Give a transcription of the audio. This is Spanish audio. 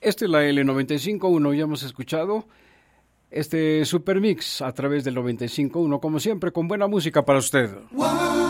Esta es la L95.1, ya hemos escuchado este Super Mix a través del 95.1, como siempre, con buena música para usted.